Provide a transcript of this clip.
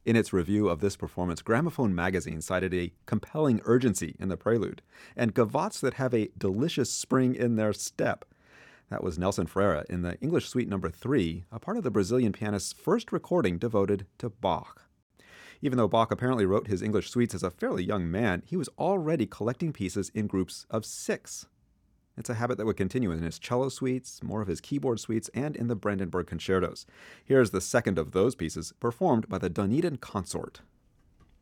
In its review of this performance, Gramophone magazine cited a compelling urgency in the prelude, and gavottes that have a delicious spring in their step. That was Nelson Ferreira in the English Suite No. 3, a part of the Brazilian pianist's first recording devoted to Bach. Even though Bach apparently wrote his English suites as a fairly young man, he was already collecting pieces in groups of 6. It's a habit that would continue in his cello suites, more of his keyboard suites, and in the Brandenburg concertos. Here's the second of those pieces, performed by the Dunedin Consort.